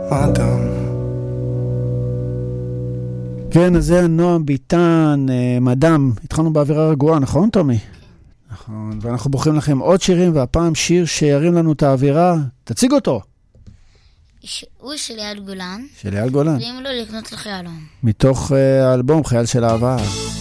מאדם. כן, אז זה נועם ביטן, מאדם. התחלנו באווירה רגועה, נכון, טומי? נכון, ואנחנו בוחרים לכם עוד שירים, והפעם שיר שירים לנו את האווירה. תציג אותו. הוא של אייל גולן. של אייל גולן. ואם לא לקנות לך יעלום. מתוך האלבום חייל של אהבה.